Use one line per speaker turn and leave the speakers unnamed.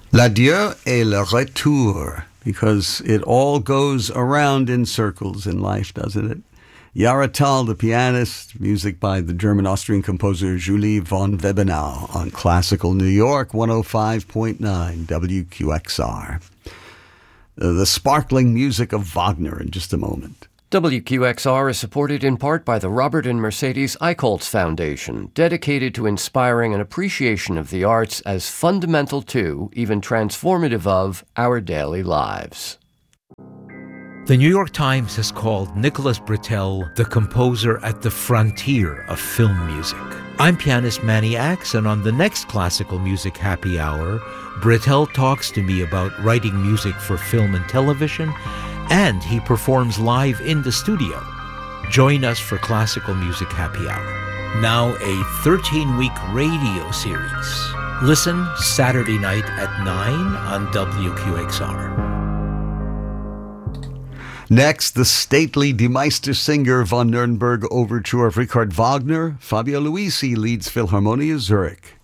L'adieu et le retour, because it all goes around in circles in life, doesn't it? Yara Tal, the pianist, music by the German-Austrian composer Julie von Webenau on Classical New York 105.9 WQXR. The sparkling music of Wagner in just a moment.
WQXR is supported in part by the Robert and Mercedes Eichholz Foundation, dedicated to inspiring an appreciation of the arts as fundamental to, even transformative of, our daily lives.
The New York Times has called Nicholas Britell the composer at the frontier of film music. I'm pianist Manny Axe, and on the next Classical Music Happy Hour, Britell talks to me about writing music for film and television, and he performs live in the studio. Join us for Classical Music Happy Hour. Now a 13-week radio series. Listen Saturday night at 9 on WQXR.
Next, the stately Die Meistersinger von Nürnberg overture of Richard Wagner. Fabio Luisi leads Philharmonia Zurich.